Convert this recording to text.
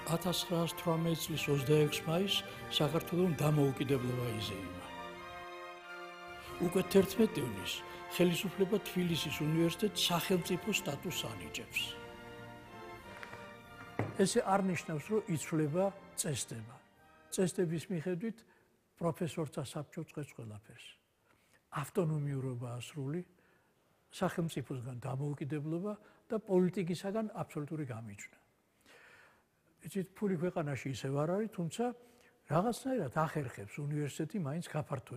1918 წლის 26 მაისს საქართველოს დამოუკიდებლობა იზეიმა. უკვე 11 ივნისს ხელისუფლება თბილისის უნივერსიტეტს სახელმწიფო სტატუსს ანიჭებს. ესე არ ნიშნავს, რომ იცვლება წესდება. წესდების მიხედვით პროფესორთა საბჭო წყვეტს ყველაფერს. ავტონომიურობაა სრული, სახელმწიფოსგან დამოუკიდებლობა და პოლიტიკისაგან აბსოლუტური გამიჯვნა. იცით, ფული ქვეყანაში ისევ არ არის, თუმცა რაღაცნაირად ახერხებს უნივერსიტეტი მაინც გაფართოებას.